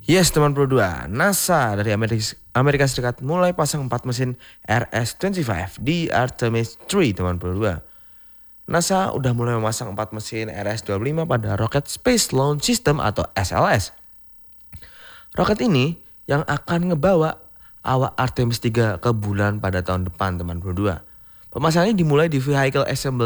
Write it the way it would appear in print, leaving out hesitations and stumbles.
Yes teman Pro 2, NASA dari Amerika Serikat mulai pasang 4 mesin RS-25 di Artemis 3 teman Pro 2. NASA udah mulai memasang 4 mesin RS-25 pada Rocket Space Launch System atau SLS. Roket ini yang akan ngebawa awak Artemis 3 ke bulan pada tahun depan teman Pro 2. Pemasangannya dimulai di Vehicle Assembly